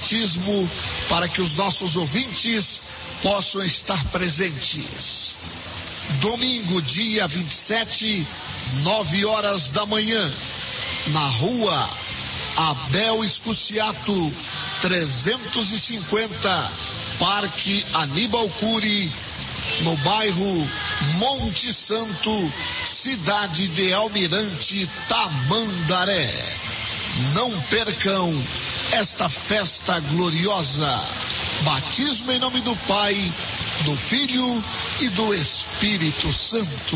batismo para que os nossos ouvintes possam estar presentes. Domingo, dia 27, 9 horas da manhã, na rua Abel Escuciato, 350, Parque Aníbal Cury, no bairro Monte Santo, cidade de Almirante Tamandaré. Não percam esta festa gloriosa. Batismo em nome do Pai, do Filho e do Espírito Santo.